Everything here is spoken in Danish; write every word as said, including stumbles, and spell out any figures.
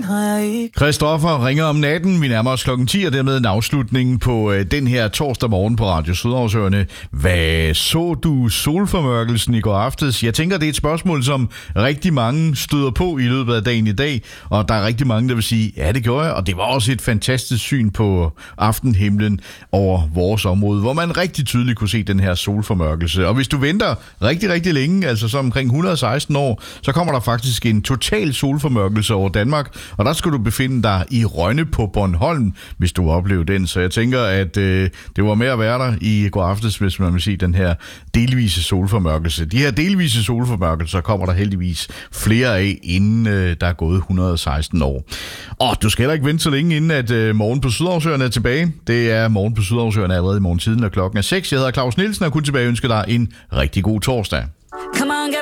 har jeg ikke. Christoffer ringer om natten. Vi nærmer os klokken ti, og dermed en afslutning på øh, den her torsdag morgen på Radio Sydhavsøerne. Hvad så du solformørkelsen i går aftes? Jeg tænker, det er et spørgsmål, som rigtig mange støder på i løbet af dagen i dag, og der er rigtig mange, der vil sige, ja, det gjorde jeg, og det var også et fantastisk syn på aftenhimlen over vores område, hvor man rigtig tydeligt kunne se den her solformørkelse. Og hvis du venter rigtig, rigtig længe, altså så omkring et hundrede og seksten år, så kommer der faktisk en total solformørkelse over Danmark, og der skal du befinde dig i Rønne på Bornholm, hvis du oplever den. Så jeg tænker, at øh, det var med at være der i går aftes, hvis man vil sige den her delvise solformørkelse. De her delvise solformørkelser kommer der heldigvis flere af, inden øh, der er gået et hundrede og seksten år. Og du skal heller ikke vente så længe, inden at øh, morgen på Sydhavsøerne er tilbage. Det er morgen på Sydhavsøerne allerede i morgen tiden, og klokken er seks. Jeg hedder Claus Nielsen, og kun tilbage ønsker dig en rigtig god torsdag.